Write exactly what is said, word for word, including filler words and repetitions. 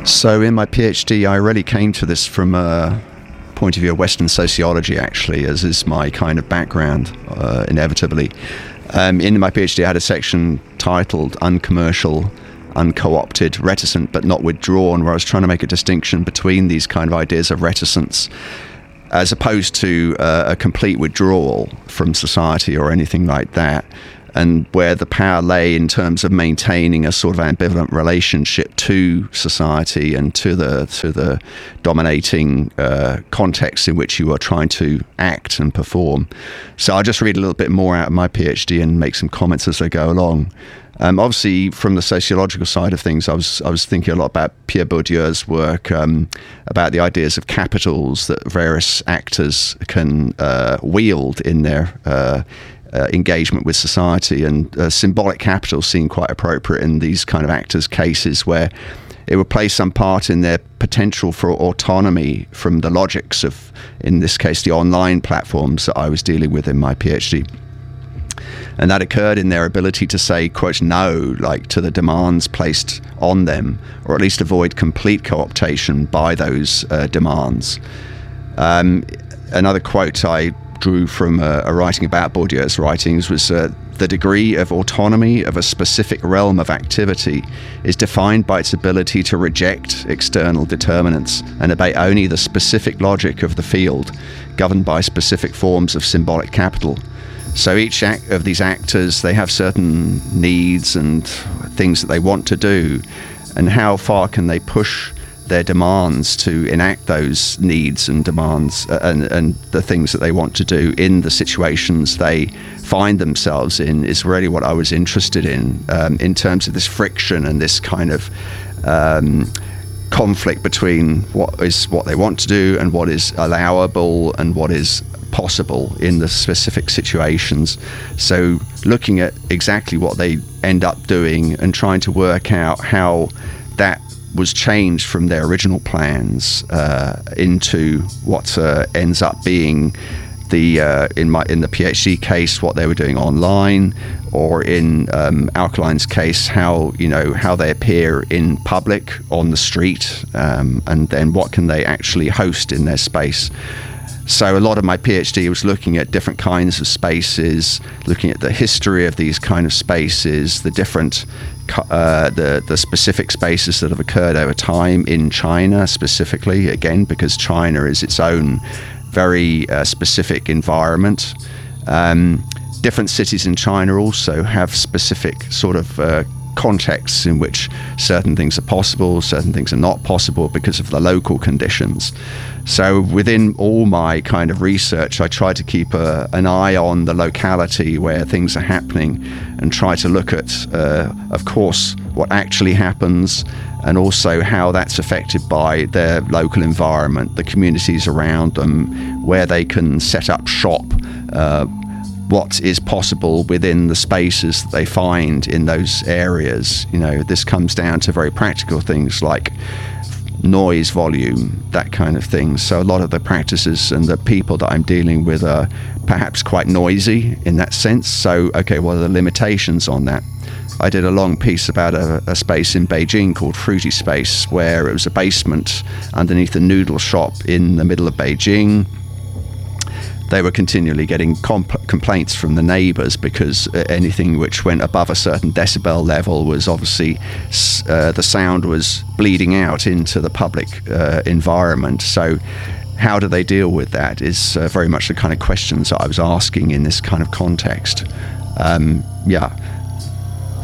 So in my PhD, I really came to this from a point of view of Western sociology, actually, as is my kind of background, uh, inevitably. Um, in my PhD, I had a section titled Uncommercial, Unco-opted, Reticent but Not Withdrawn, where I was trying to make a distinction between these kind of ideas of reticence as opposed to uh, a complete withdrawal from society or anything like that, and where the power lay in terms of maintaining a sort of ambivalent relationship to society and to the to the dominating uh, context in which you are trying to act and perform. So I'll just read a little bit more out of my PhD and make some comments as I go along. Um, obviously, from the sociological side of things, I was I was thinking a lot about Pierre Bourdieu's work um, about the ideas of capitals that various actors can uh, wield in their uh, Uh, engagement with society, and uh, symbolic capital seemed quite appropriate in these kind of actors' cases, where it would play some part in their potential for autonomy from the logics of, in this case, the online platforms that I was dealing with in my PhD. And that occurred in their ability to say, quote, no, like to the demands placed on them, or at least avoid complete co-optation by those uh, demands. Um, another quote I drew from a, a writing about Bourdieu's writings was uh, the degree of autonomy of a specific realm of activity is defined by its ability to reject external determinants and obey only the specific logic of the field, governed by specific forms of symbolic capital. So each act of these actors, they have certain needs and things that they want to do, and how far can they push their demands to enact those needs and demands uh, and, and the things that they want to do in the situations they find themselves in is really what I was interested in, um, in terms of this friction and this kind of um, conflict between what is what they want to do and what is allowable and what is possible in the specific situations. So looking at exactly what they end up doing and trying to work out how that was changed from their original plans uh, into what uh, ends up being the uh, in my in the PhD case what they were doing online, or in um, Alkaline's case how you know how they appear in public on the street, um, and then what can they actually host in their space. So a lot of my PhD was looking at different kinds of spaces, looking at the history of these kind of spaces, the different, uh, the the specific spaces that have occurred over time in China specifically, again, because China is its own very uh, specific environment. Um, different cities in China also have specific sort of uh, contexts in which certain things are possible, certain things are not possible because of the local conditions. So within all my kind of research, I try to keep a, an eye on the locality where things are happening and try to look at, uh, of course, what actually happens and also how that's affected by their local environment, the communities around them, where they can set up shop, uh, what is possible within the spaces that they find in those areas. You know, this comes down to very practical things like noise volume, that kind of thing. So a lot of the practices and the people that I'm dealing with are perhaps quite noisy in that sense. So, okay, what are the limitations on that? I did a long piece about a, a space in Beijing called Fruity Space, where it was a basement underneath a noodle shop in the middle of Beijing. They were continually getting comp- complaints from the neighbors because uh, anything which went above a certain decibel level was obviously, uh, the sound was bleeding out into the public uh, environment. So how do they deal with that is uh, very much the kind of questions that I was asking in this kind of context. Um, yeah.